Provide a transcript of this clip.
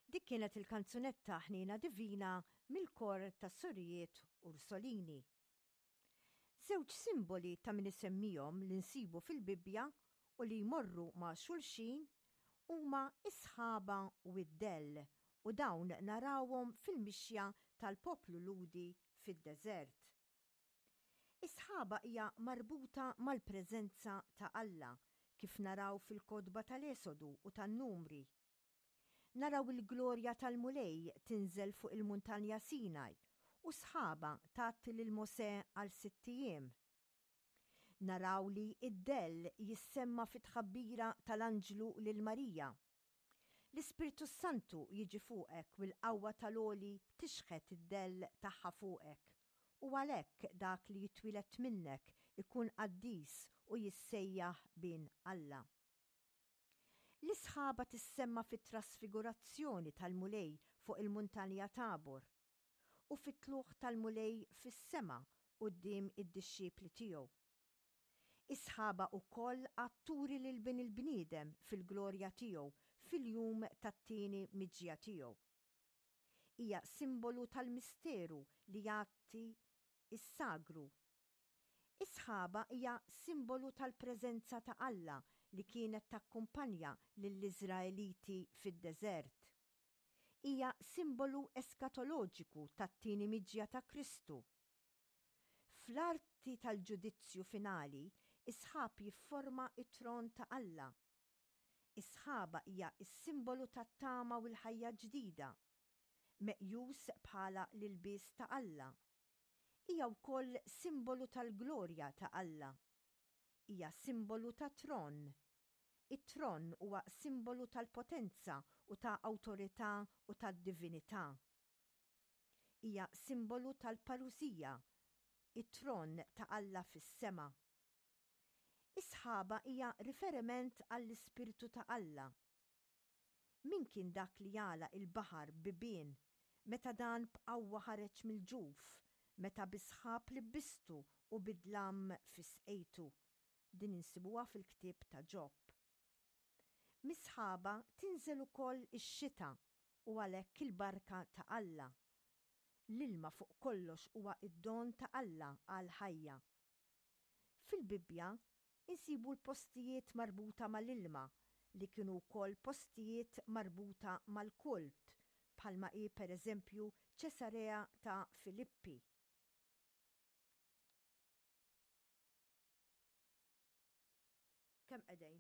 Dik kienet il-kanzunetta Ħnina Divina mill-kor ta' Sorijiet Ursolini. Żewġ simboli ta' min isemmihom li nsibu fil-Bibbja u li jmorru ma' xulxin huma is-sħaba u d-dell u dawn narawhom fil-mixja tal-poplu Ludi fid-deżert. Is-sħaba hija marbuta mal-preżenza ta' Alla kif naraw fil-Kodba tal-Esodu u tan-Numri. Naraw il-glorja tal-mulej tinżel fuq il-muntanja Sinaj u sħaba tagħti lil Mosè għal 6 ijiem. Naraw li id-dell jissemma fit-tħabbira tal-anġlu lil Marija. L-Ispirtu Santu jiġi fuqek u l-qawwa tal-għoli tixħet id-dell tagħha fuqek u għalhekk dak li jitwilet minnek ikun qaddis u jissejjaħ bin Alla. L-isħaba tissemma fit-trasfigurazzjoni tal-mulej fuq il-muntanja Tabor u fit-tluħ tal-mulej fis-sema quddiem id-dixxiepli tiegħu. Isħaba wkoll atturi lil bin il-bniedem fil-glorja tiegħu fil-jum tat-tieni miġja tiegħu. Hija simbolu tal-misteru li jagħti is-sagru. Isħaba hija simbolu tal-preżenza ta' Alla li kienet takkumpanja lill-Iżraeliti fid-deżert. Hija simbolu eskatoloġiku tat-tieni miġja ta' Kristu. Fl-arti tal-ġudizzju finali, isħab jifforma it-tron ta' Alla. Isħaba hija s-simbolu tat-tama u l-ħajja ġdida, meqjus bħala l-ilbies ta' Alla. Hija wkoll simbolu tal-glorja ta' Alla. Hija simbolu ta' tron. It-tron huwa simbolu tal-potenza u ta' awtorità u tad-divinità. Hija simbolu tal-parusija, it-tron ta' Alla fis-sema. Isħaba hija riferiment għall-Ispirtu ta' Alla. Min kien dak li jala il-baħar bibien meta dan b'qawwa ħareġ mill-ġuf, meta bisħab li bistu u bidlam fis-qejtu. Din insibuha fil-ktieb ta' Ġobb. Misħaba tinżel ukoll ix-xita u għalhekk il-barka ta' Alla. L-ilma fuq kollox huwa id-don ta' Alla għal ħajja. Fil-Bibbja insibu l-postijiet marbuta mal-ilma li kienu wkoll postijiet marbuta mal-kult bħalma hi pereżempju Ċesarea ta' Filippi. Kemm qegħdin?